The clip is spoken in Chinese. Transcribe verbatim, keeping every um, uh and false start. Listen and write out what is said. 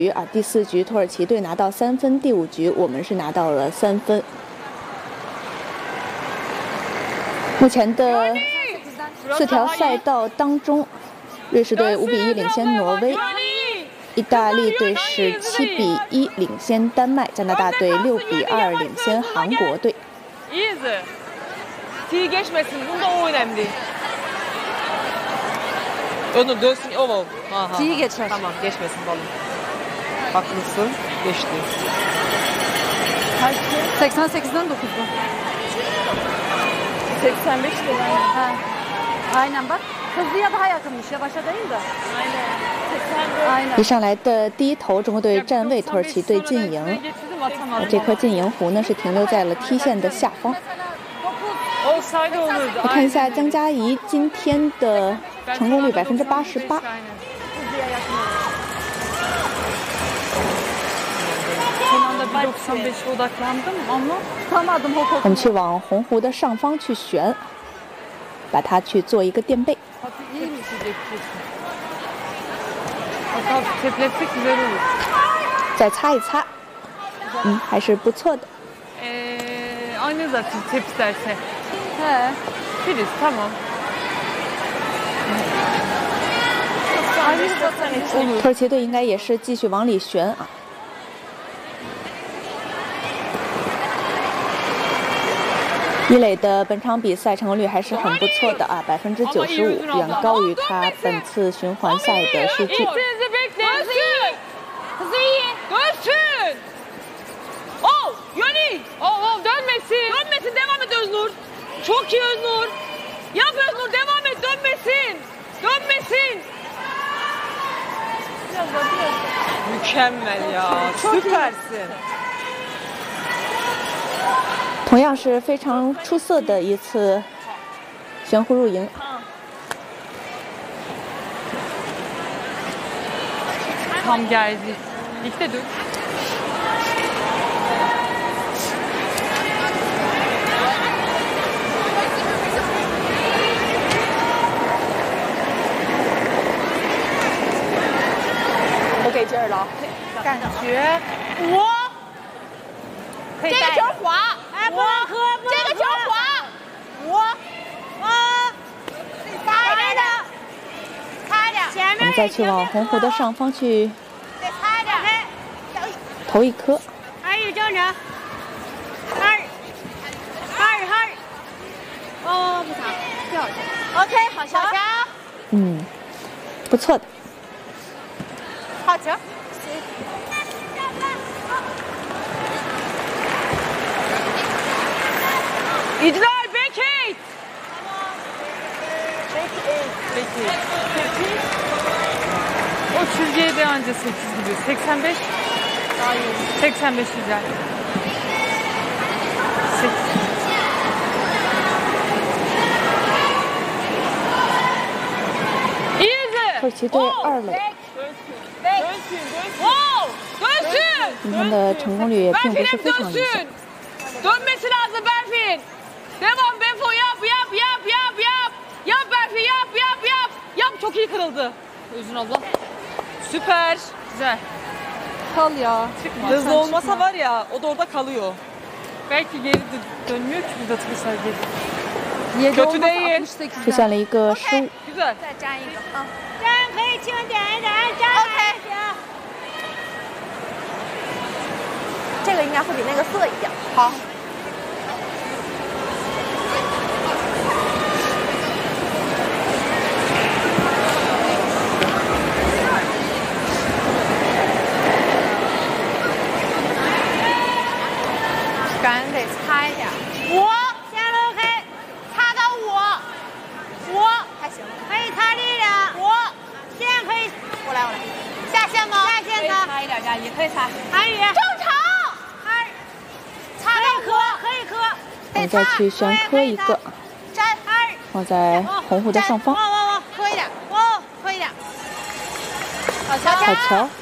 局啊，第四局土耳其队拿到三分，第五局我们是拿到了三分。目前的四条赛道当中，瑞士队五比一领先挪威，意大利队是七比一领先丹麦，加拿大队六比二领先韩国队。 T geçmesin. Bunda o önemli. Onu dönsün. O o. T'yi geçer. Tamam geçmesin balon. Haklısın. Geçti. Kaç? seksen sekizden dokuzdu. seksen beş de ben. Ha. Aynen bak. Hızlıya daha yakınmış. Yavaşa değil de. Aynen. Aynen. 一上来的第一投，中国队站位，土耳其队进营。这颗进营弧呢是停留在了踢线的下方。 来看一下姜佳怡今天的成功率百分之八十八。我们去往红湖的上方去旋，把它去做一个垫背。再擦一擦，嗯，还是不错的。 Aynı zaten tepsi derse. He. Filiz tamam. 土耳其队应该也是继续往里旋啊。伊磊的本场比赛成功率还是很不错的啊，百分之九十五，远高于他本次循环赛的数据。 Oh, dönmesin. Dönmesin. Devam et Öznur. Çok iyi Öznur. Yap Öznur. Devam et. Dönmesin. Dönmesin. Mükemmel ya. Süpersin. 同样是非常出色的一次悬壶入营。 Tam geldi. Dikte dur. 我给劲儿了，感觉我这个球滑，哎，不能喝，这个球滑，我我擦点，擦点，前面我们再去往红湖的上方去再擦点， 投一颗。 还有正常，二二二，哦，不擦，掉下去 ，OK， 好球， 嗯，不错的。 好球！ İclal Bekit. Bekit. Bekit. O çizgiye de anca sekiz gibi. seksen beş. Daha iyi. seksen beş güzel. sekiz. 土耳其队二垒。 今天的成功率也并不是非常理想。 Dönmesi lazım Berfin. Devam Befo yap yap yap yap yap. Yap Berfin yap yap yap. Yap çok iyi kırıldı. Özün abla. Süper. Güzel. Kal ya. Çıkma. Hızlı olmasa var ya o da orada kalıyor. Belki geri de dönmüyor ki burada tıkırsak geri. Kötü değil. 出现了一个失误。 Güzel. 再粘一个啊，粘可以轻点一点，粘还行。这个应该会比那个涩一点。好。杆得擦一点。我先扔开，擦到我，我还行，可以擦力量。我线可以，我来我来，下线吗？下线呢？ 擦一点加一，可以擦。 韩语正常。二，擦到我可以磕， 我们再去旋磕一个， 粘二， 放在红湖的上方。 往往往，磕一点，往磕一点。好球！ 好球！